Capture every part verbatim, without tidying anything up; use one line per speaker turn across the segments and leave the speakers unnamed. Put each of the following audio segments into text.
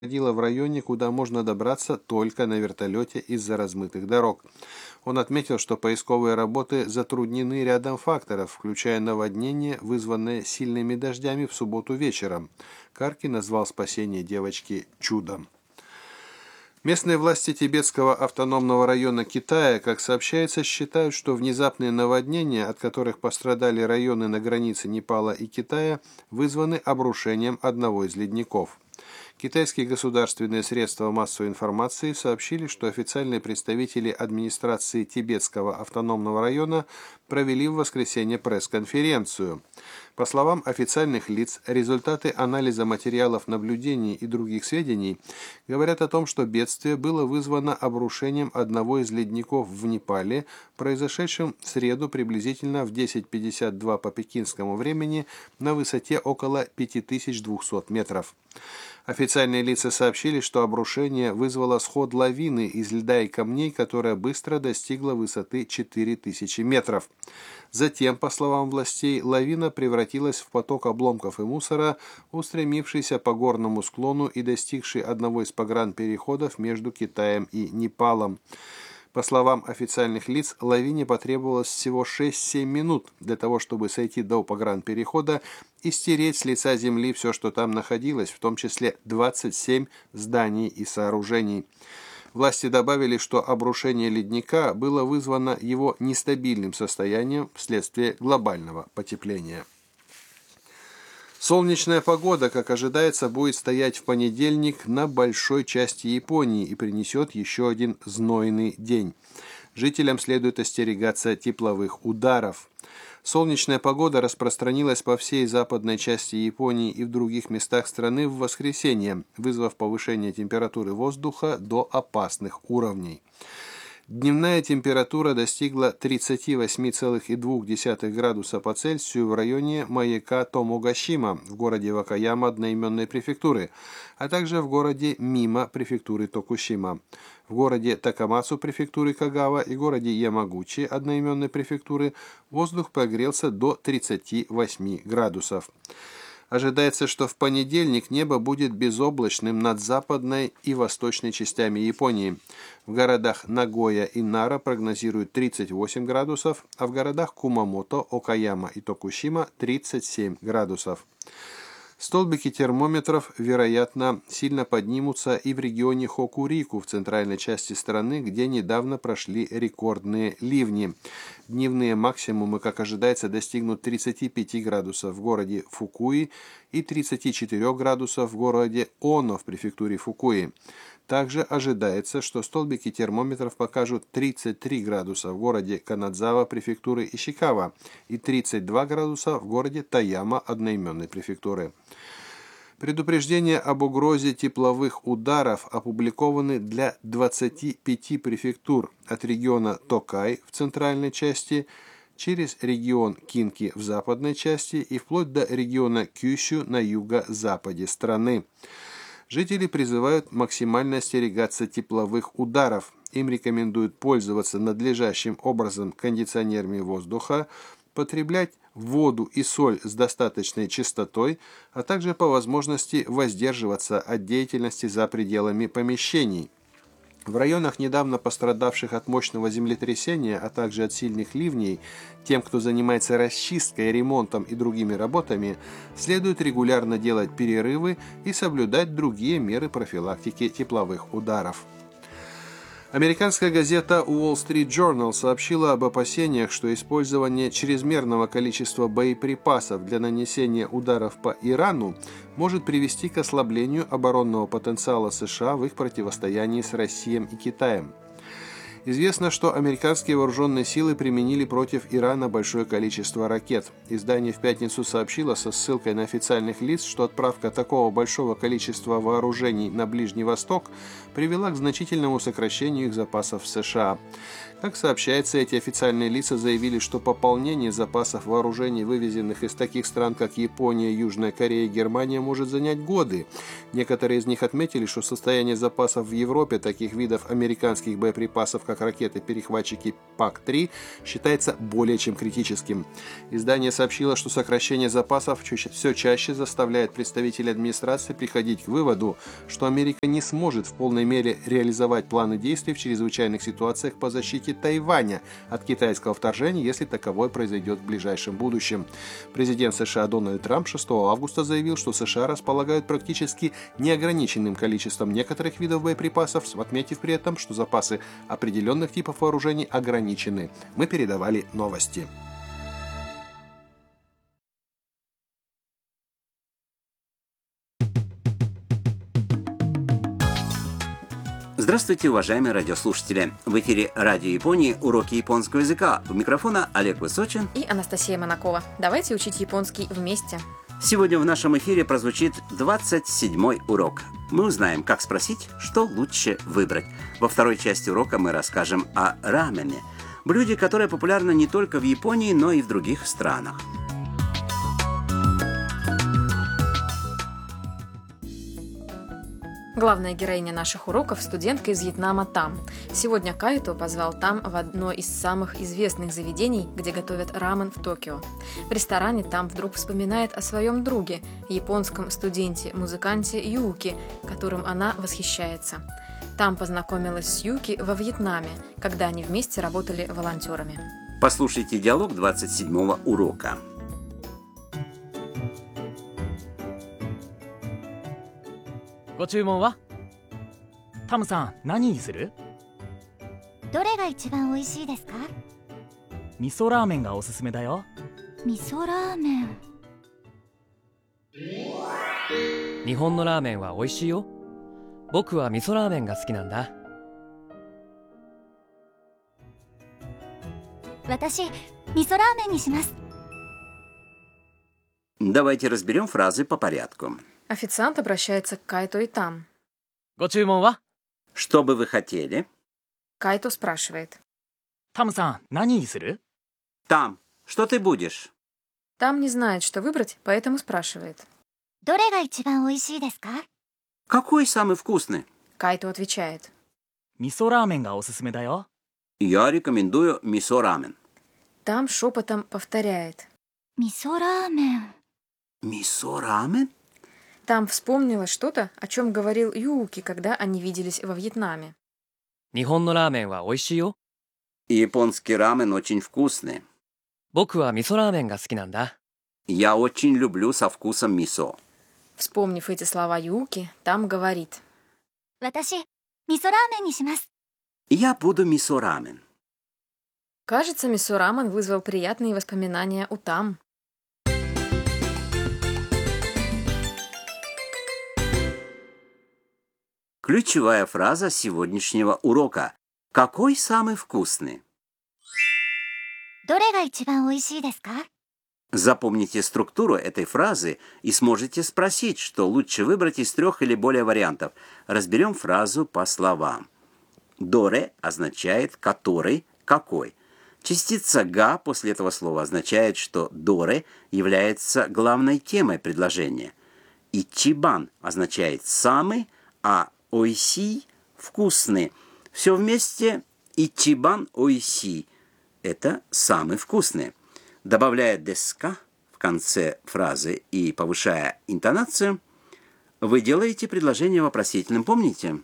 происходило в районе, куда можно добраться только на вертолете из-за размытых дорог. Он отметил, что поисковые работы затруднены рядом факторов, включая наводнение, вызванное сильными дождями в субботу вечером. Карки назвал спасение девочки чудом. Местные власти Тибетского автономного района Китая, как сообщается, считают, что внезапные наводнения, от которых пострадали районы на границе Непала и Китая, вызваны обрушением одного из ледников. Китайские государственные средства массовой информации сообщили, что официальные представители администрации Тибетского автономного района провели в воскресенье пресс-конференцию. По словам официальных лиц, результаты анализа материалов наблюдений и других сведений говорят о том, что бедствие было вызвано обрушением одного из ледников в Непале, произошедшим в среду приблизительно в десять пятьдесят два по пекинскому времени на высоте около пяти тысяч двухсот метров. Официальные лица сообщили, что обрушение вызвало сход лавины из льда и камней, которая быстро достигла высоты четыре тысячи метров. Затем, по словам властей, лавина превратилась в поток обломков и мусора, устремившийся по горному склону и достигший одного из погранпереходов между Китаем и Непалом. По словам официальных лиц, лавине потребовалось всего шесть-семь минут для того, чтобы сойти до погранперехода и стереть с лица земли все, что там находилось, в том числе двадцать семь зданий и сооружений. Власти добавили, что обрушение ледника было вызвано его нестабильным состоянием вследствие глобального потепления. Солнечная погода, как ожидается, будет стоять в понедельник на большой части Японии и принесет еще один знойный день. Жителям следует остерегаться тепловых ударов. Солнечная погода распространилась по всей западной части Японии и в других местах страны в воскресенье, вызвав повышение температуры воздуха до опасных уровней. Дневная температура достигла тридцати восьми целых двух десятых градуса по Цельсию в районе маяка Томогашима в городе Вакаяма одноименной префектуры, а также в городе Мима префектуры Токушима, в городе Такамацу префектуры Кагава и городе Ямагучи одноименной префектуры воздух прогрелся до тридцати восьми градусов. Ожидается, что в понедельник небо будет безоблачным над западной и восточной частями Японии. В городах Нагоя и Нара прогнозируют тридцать восемь градусов, а в городах Кумамото, Окаяма и Токушима тридцать семь градусов. Столбики термометров, вероятно, сильно поднимутся и в регионе Хокурику в центральной части страны, где недавно прошли рекордные ливни. Дневные максимумы, как ожидается, достигнут тридцати пяти градусов в городе Фукуи и тридцати четырёх градусов в городе Оно в префектуре Фукуи. Также ожидается, что столбики термометров покажут тридцать три градуса в городе Канадзава префектуры Ишикава и тридцать два градуса в городе Таяма одноименной префектуры. Предупреждения об угрозе тепловых ударов опубликованы для двадцати пяти префектур от региона Токай в центральной части, через регион Кинки в западной части и вплоть до региона Кюсю на юго-западе страны. Жители призывают максимально остерегаться тепловых ударов. Им рекомендуют пользоваться надлежащим образом кондиционерами воздуха, потреблять воду и соль с достаточной частотой, а также по возможности воздерживаться от деятельности за пределами помещений. В районах, недавно пострадавших от мощного землетрясения, а также от сильных ливней, тем, кто занимается расчисткой, ремонтом и другими работами, следует регулярно делать перерывы и соблюдать другие меры профилактики тепловых ударов. Американская газета Wall Street Journal сообщила об опасениях, что использование чрезмерного количества боеприпасов для нанесения ударов по Ирану может привести к ослаблению оборонного потенциала США в их противостоянии с Россией и Китаем. Известно, что американские вооруженные силы применили против Ирана большое количество ракет. Издание в пятницу сообщило со ссылкой на официальных лиц, что отправка такого большого количества вооружений на Ближний Восток привела к значительному сокращению их запасов в США. Как сообщается, эти официальные лица заявили, что пополнение запасов вооружений, вывезенных из таких стран, как Япония, Южная Корея и Германия, может занять годы. Некоторые из них отметили, что состояние запасов в Европе таких видов американских боеприпасов, как ракеты-перехватчики пак три, считается более чем критическим. Издание сообщило, что сокращение запасов все чаще заставляет представителей администрации приходить к выводу, что Америка не сможет в полной мере реализовать планы действий в чрезвычайных ситуациях по защите Тайваня от китайского вторжения, если таковое произойдет в ближайшем будущем. Президент США Дональд Трамп шестого августа заявил, что США располагают практически неограниченным количеством некоторых видов боеприпасов, отметив при этом, что запасы определенных типов вооружений ограничены. Мы передавали новости.
Здравствуйте, уважаемые радиослушатели! В эфире Радио Японии уроки японского языка. У микрофона Олег Высочин
и Анастасия Монакова. Давайте учить японский вместе.
Сегодня в нашем эфире прозвучит двадцать седьмой урок. Мы узнаем, как спросить, что лучше выбрать. Во второй части урока мы расскажем о рамене, блюде, которое популярно не только в Японии, но и в других странах.
Главная героиня наших уроков – студентка из Вьетнама Там. Сегодня Кайто позвал Там в одно из самых известных заведений, где готовят рамен в Токио. В ресторане Там вдруг вспоминает о своем друге, японском студенте-музыканте Юки, которым она восхищается. Там познакомилась с Юки во Вьетнаме, когда они вместе работали волонтерами.
Послушайте диалог двадцать седьмого урока.
ご注文は？タムさん、何にする？
どれが一番美味しいですか？
味噌ラーメンがおすすめだよ。
味噌ラーメン。
日本のラーメンは美味しいよ。僕は味噌ラーメンが好きなんだ。
私、味噌ラーメンにします。
Давайте разберем фразы по порядку.
Официант обращается к Кайто и Там.
ご注文は？
Что бы вы хотели?
Кайто спрашивает.
タムさん、何にする？
Там. Что ты будешь?
Там не знает, что выбрать, поэтому спрашивает.
どれが一番美味しいですか？
Какой самый вкусный?
Кайто отвечает.
味噌ラーメンがおすすめだよ。
Я рекомендую мисо-рамен.
Там шепотом повторяет.
味噌ラーメン。
Мисо-рамен?
Там вспомнила что-то, о чем говорил Юки, когда они виделись во Вьетнаме.
日本のラーメンは美味しいよ。
Японский рамен очень вкусный.
僕は味噌ラーメンが好きなんだ。
Я очень люблю со вкусом мисо.
Вспомнив эти слова Юки, Там говорит.
私、味噌ラーメンにします。
Я буду мисо-рамен.
Кажется, мисо-рамен вызвал приятные воспоминания у Там.
Ключевая фраза сегодняшнего урока. Какой самый вкусный?
どれが一番美味しいですか？
Запомните структуру этой фразы и сможете спросить, что лучше выбрать из трех или более вариантов. Разберем фразу по словам. Доре означает «который», «какой». Частица «га» после этого слова означает, что «доре» является главной темой предложения. Ичибан означает «самый», а «ойси» – «вкусный». Все вместе «ичибан ойси» – это «самый вкусный». Добавляя «деска» в конце фразы и повышая интонацию, вы делаете предложение вопросительным, помните?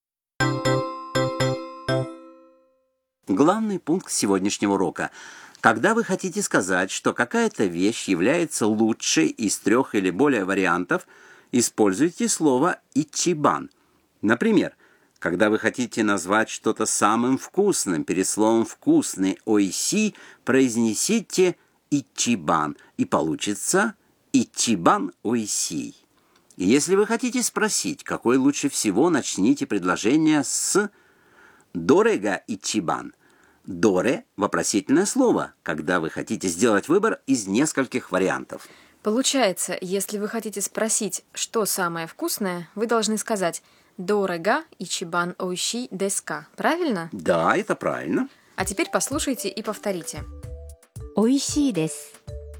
Главный пункт сегодняшнего урока. Когда вы хотите сказать, что какая-то вещь является лучшей из трех или более вариантов, используйте слово «ичибан». Например, когда вы хотите назвать что-то самым вкусным, перед словом «вкусный» «ойси» произнесите «ичибан», и получится «ичибан ойси». И если вы хотите спросить, какой лучше всего, начните предложение с «дорега ичибан». «Доре» – вопросительное слово, когда вы хотите сделать выбор из нескольких вариантов.
Получается, если вы хотите спросить, что самое вкусное, вы должны сказать «дорега ичибан ойши деска». Правильно?
Да, это правильно.
А теперь послушайте и повторите.
美味しいです。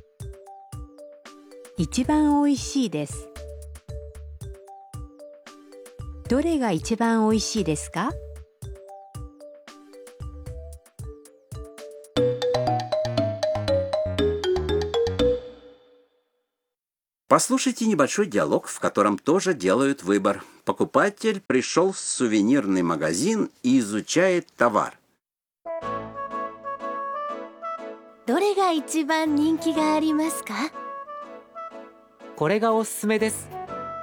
一番美味しいです。どれが一番美味しいですか？
Послушайте небольшой диалог, в котором тоже делают выбор. Покупатель пришел в сувенирный магазин и изучает товар.
どれが一番人気がありますか？
これがおすすめです。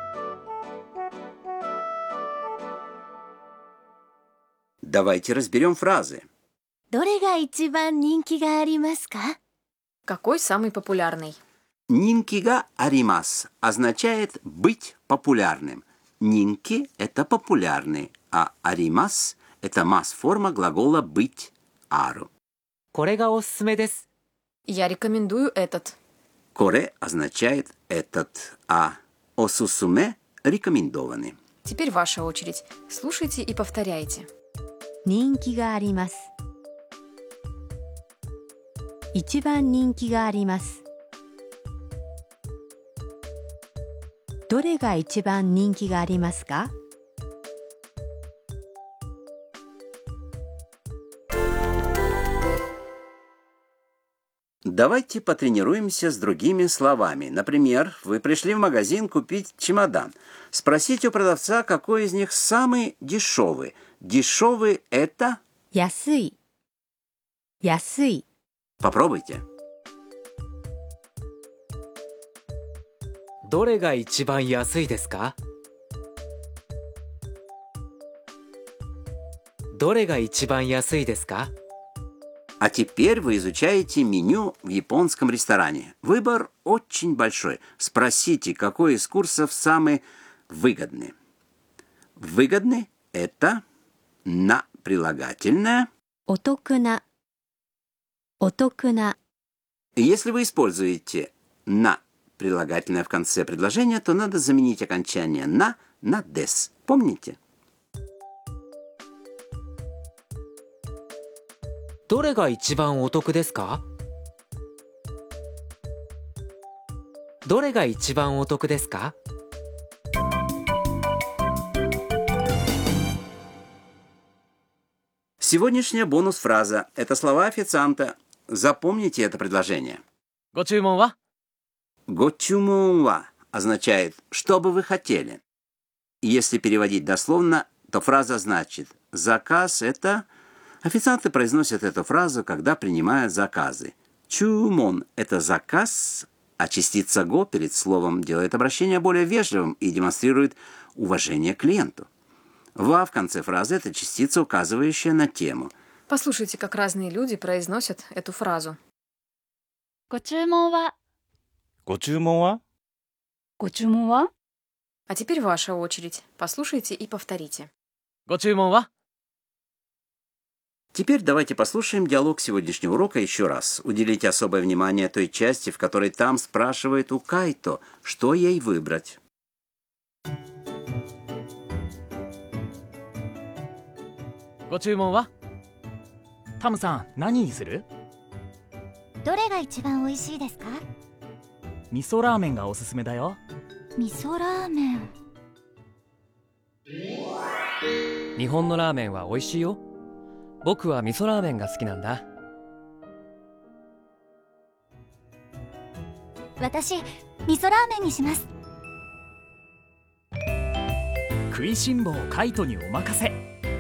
Давайте разберем фразы.
どれが一番人気がありますか？
Какой самый популярный?
Нинкига аримас означает быть популярным. Нинки – это популярный, а аримас – это масс-форма глагола быть ару.
これがおすすめです。
Я рекомендую этот.
Коре означает этот, а осусуме – рекомендованный.
Теперь ваша очередь. Слушайте и повторяйте.
人気があります。一番人気があります。どれが一番人気がありますか？
Давайте потренируемся с другими словами. Например, вы пришли в магазин купить чемодан. Спросите у продавца, какой из них самый дешевый. Дешевый – это…
安い。安い。
Попробуйте.
どれが一番安いですか？どれが一番安いですか？
А теперь вы изучаете меню в японском ресторане. Выбор очень большой. Спросите, какой из курсов самый выгодный. Выгодный – это на прилагательное.
お得な。お得な。
И если вы используете на прилагательное в конце предложения, то надо заменить окончание на на des. Помните?
どれが一番お得ですか？どれが一番お得ですか？
Сегодняшняя бонус-фраза – это слова официанта. Запомните это предложение.
ご注文は？
Гочумонва означает «что бы вы хотели». И если переводить дословно, то фраза значит «заказ» – это… Официанты произносят эту фразу, когда принимают заказы. Чумон – это заказ, а частица «го» перед словом делает обращение более вежливым и демонстрирует уважение к клиенту. «Ва» в конце фразы – это частица, указывающая на тему.
Послушайте, как разные люди произносят эту фразу.
ご注文は？
ご注文は？
ご注文は？
А теперь ваша очередь. Послушайте и повторите.
ご注文は？
Теперь давайте послушаем диалог сегодняшнего урока еще раз. Уделите особое внимание той части, в которой там спрашивает у Кайто, что ей выбрать.
ご注文は？タムさん、何にする？
どれが一番美味しいですか？
味噌ラーメンがおすすめだよ。
味噌ラーメン。
日本のラーメンは美味しいよ。僕は味噌ラーメンが好きなんだ。
私、味噌ラーメンにします。
食いしん坊カイトにお任せ。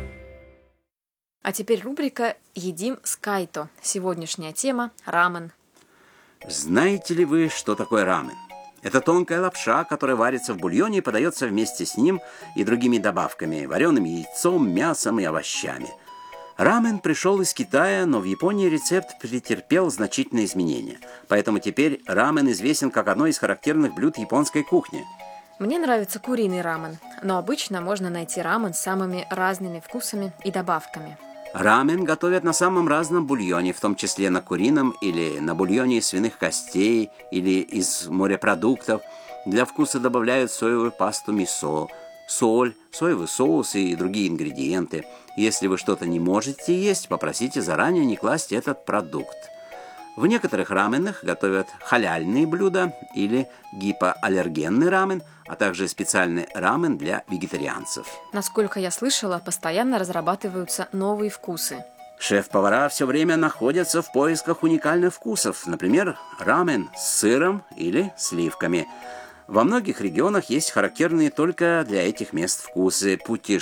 А теперь рубрика «Едим с Кайто». Сегодняшняя тема – рамен.
Знаете ли вы, что такое рамен? Это тонкая лапша, которая варится в бульоне и подается вместе с ним и другими добавками – вареным яйцом, мясом и овощами. Рамен пришел из Китая, но в Японии рецепт претерпел значительные изменения. Поэтому теперь рамен известен как одно из характерных блюд японской кухни.
Мне нравится куриный рамен, но обычно можно найти рамен с самыми разными вкусами и добавками.
Рамен готовят на самом разном бульоне, в том числе на курином или на бульоне из свиных костей или из морепродуктов. Для вкуса добавляют соевую пасту мисо, соль, соевый соус и другие ингредиенты. Если вы что-то не можете есть, попросите заранее не класть этот продукт. В некоторых раменах готовят халяльные блюда или гипоаллергенный рамен, а также специальный рамен для вегетарианцев.
Насколько я слышала, постоянно разрабатываются новые вкусы.
Шеф-повара все время находятся в поисках уникальных вкусов. Например, рамен с сыром или сливками. Во многих регионах есть характерные только для этих мест вкусы.